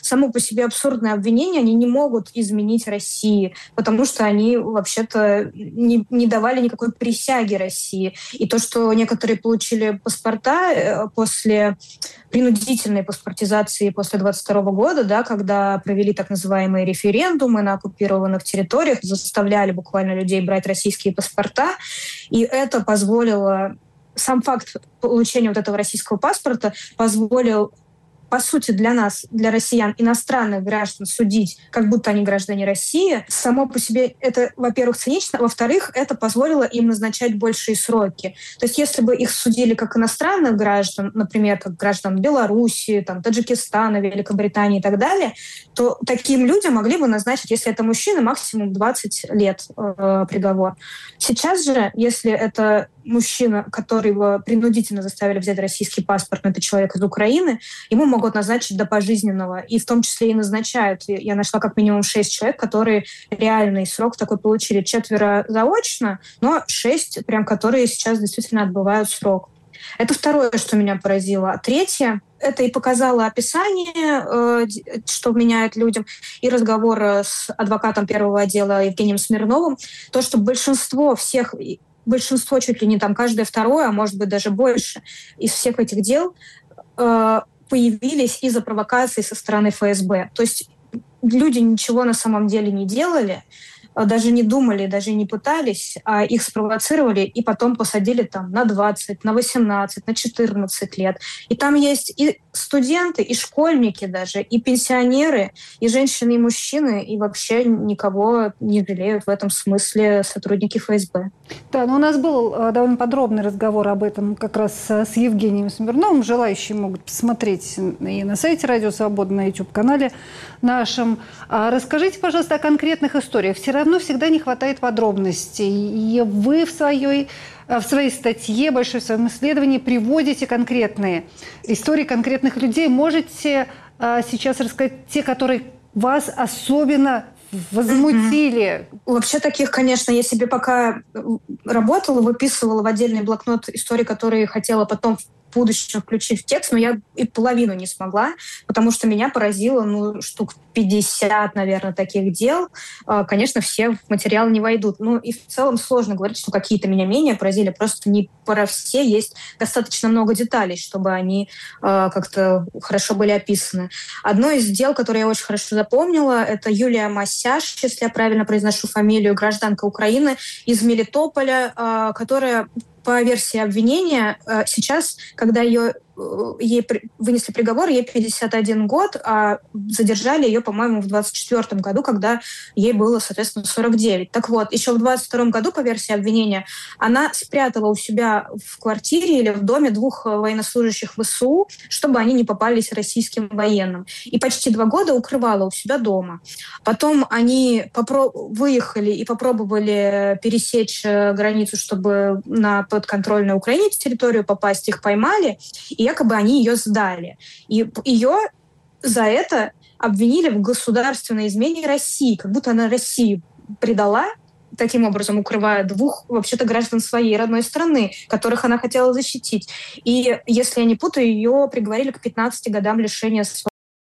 само по себе абсурдное обвинение, они не могут изменить России, потому что они вообще-то не давали никакой присяги России. И то, что некоторые получили паспорта после принудительной паспортизации после 22 года, да, когда провели так называемые референдумы на оккупированных территориях, заставляли буквально людей брать российские паспорта, и это позволило, сам факт получения вот этого российского паспорта позволил, по сути, для нас, для россиян, иностранных граждан судить, как будто они граждане России. Само по себе это, во-первых, цинично, во-вторых, это позволило им назначать большие сроки. То есть если бы их судили как иностранных граждан, например, как граждан Беларуси, там, Таджикистана, Великобритании и так далее, то таким людям могли бы назначить, если это мужчина, максимум 20 лет приговор. Сейчас же, если это мужчина, которого принудительно заставили взять российский паспорт, но это человек из Украины, ему могут назначить до пожизненного. И в том числе и назначают. Я нашла как минимум 6 человек, которые реальный срок такой получили. 4 заочно, но 6, прям, которые сейчас действительно отбывают срок. Это второе, что меня поразило. А третье, это и показало описание, что меняет людям, и разговор с адвокатом первого отдела Евгением Смирновым, то, что большинство чуть ли не там каждое второе, а может быть даже больше, из всех этих дел появились из-за провокаций со стороны ФСБ. То есть люди ничего на самом деле не делали, даже не думали, даже не пытались, а их спровоцировали и потом посадили там на 20, на 18, на 14 лет. И там есть и студенты, и школьники даже, и пенсионеры, и женщины, и мужчины, и вообще никого не жалеют в этом смысле сотрудники ФСБ. Да, но у нас был довольно подробный разговор об этом как раз с Евгением Смирновым. Желающие могут посмотреть и на сайте «Радио Свобода», на YouTube-канале нашем. Расскажите, пожалуйста, о конкретных историях. Все равно всегда не хватает подробностей. И вы в своей статье, большой в своем исследовании приводите конкретные истории конкретных людей. Можете сейчас рассказать те, которые вас особенно возмутили? Вообще таких, конечно, я себе пока работала, выписывала в отдельный блокнот истории, которые хотела потом в будущем включить в текст, но я и половину не смогла, потому что меня поразило, штук 50, наверное, таких дел. Конечно, все в материал не войдут. И в целом сложно говорить, что какие-то меня менее поразили. Просто не про все есть достаточно много деталей, чтобы они как-то хорошо были описаны. Одно из дел, которое я очень хорошо запомнила, это Юлия Масяш, если я правильно произношу фамилию, гражданка Украины из Мелитополя, которая по версии обвинения, сейчас, когда ей вынесли приговор, ей 51 год, а задержали ее, по-моему, в 24 году, когда ей было, соответственно, 49. Так вот, еще в 22 году, по версии обвинения, она спрятала у себя в квартире или в доме 2 военнослужащих ВСУ, чтобы они не попались российским военным. И почти 2 года укрывала у себя дома. Потом они выехали и попробовали пересечь границу, чтобы на подконтрольную Украине территорию попасть. Их поймали, и якобы они ее сдали. И ее за это обвинили в государственной измене России, как будто она Россию предала, таким образом укрывая 2 вообще-то граждан своей родной страны, которых она хотела защитить. И, если я не путаю, ее приговорили к 15 годам лишения свободы.